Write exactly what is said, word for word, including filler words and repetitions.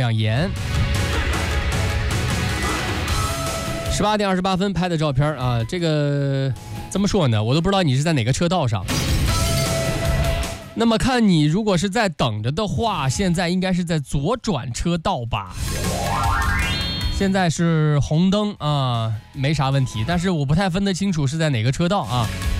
两言。十八点二十八分拍的照片啊，这个怎么说呢？我都不知道你是在哪个车道上。那么看你如果是在等着的话，现在应该是在左转车道吧。现在是红灯啊，没啥问题，但是我不太分得清楚是在哪个车道啊。